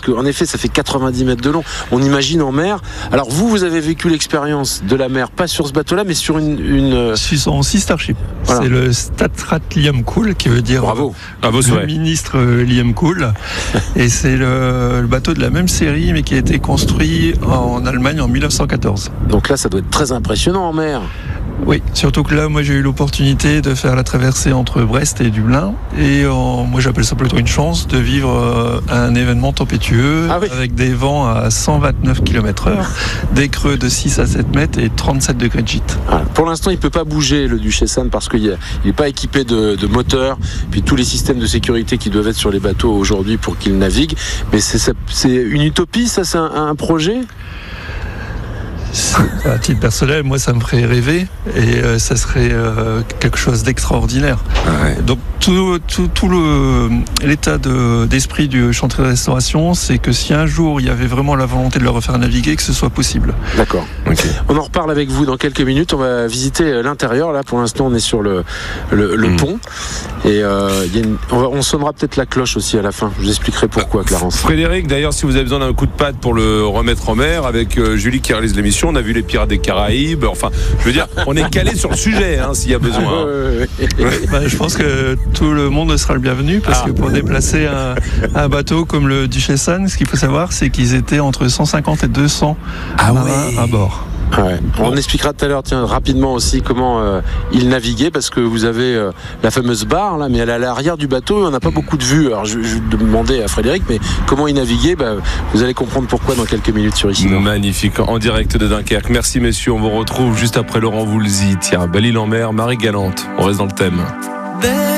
qu'en effet, ça fait 90 mètres de long. On imagine en mer. Alors vous avez vécu l'expérience de la mer, pas sur ce bateau-là, mais sur une... Son Starship. Voilà. C'est le Statrat Liam Cool, qui veut dire Bravo, le ministre Liam Cool. Et c'est le bateau de la même série, mais qui a été construit en Allemagne en 1914. Donc là, ça doit être très impressionnant en mer. Oui, surtout que là, moi j'ai eu l'opportunité de faire la traversée entre Brest et Dublin. Et moi j'appelle ça plutôt une chance de vivre un événement tempétueux avec des vents à 129 km/h, des creux de 6 à 7 mètres et 37 degrés de gîte. Voilà. Pour l'instant, il ne peut pas bouger, le Duchessan, parce qu'il n'est pas équipé de moteur, puis tous les systèmes de sécurité qui doivent être sur les bateaux aujourd'hui pour qu'il navigue. Mais c'est une utopie, ça, c'est un projet ? À titre personnel, moi ça me ferait rêver et ça serait quelque chose d'extraordinaire. Donc tout l'état d'esprit du chantier de restauration, c'est que si un jour il y avait vraiment la volonté de le refaire naviguer, que ce soit possible. D'accord. Okay. On en reparle avec vous dans quelques minutes. On va visiter l'intérieur. Là, pour l'instant, on est sur le pont. Et on sonnera peut-être la cloche aussi à la fin. Je vous expliquerai pourquoi, Clarence. Frédéric, d'ailleurs, si vous avez besoin d'un coup de patte pour le remettre en mer, avec Julie qui réalise l'émission, on a vu les Pirates des Caraïbes. Enfin, je veux dire, on est calé sur le sujet, s'il y a besoin. Je pense que tout le monde sera le bienvenu, parce que pour déplacer un bateau comme le Duchessan, ce qu'il faut savoir, c'est qu'ils étaient entre 150 et 200 marins à bord. Ouais. On expliquera tout à l'heure, rapidement aussi comment il naviguait, parce que vous avez la fameuse barre là, mais elle est à l'arrière du bateau, on n'a pas beaucoup de vue. Alors je vais demander à Frédéric, mais comment il naviguait, vous allez comprendre pourquoi dans quelques minutes sur ici. Magnifique, en direct de Dunkerque. Merci messieurs, on vous retrouve juste après Laurent Voulzy. Tiens, Belle-Île en mer, Marie Galante. On reste dans le thème.